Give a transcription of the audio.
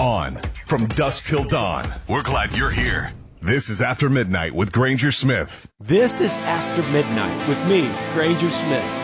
on from dusk till dawn. We're glad you're here. This is After Midnight with Granger Smith. This is After Midnight with me, Granger Smith.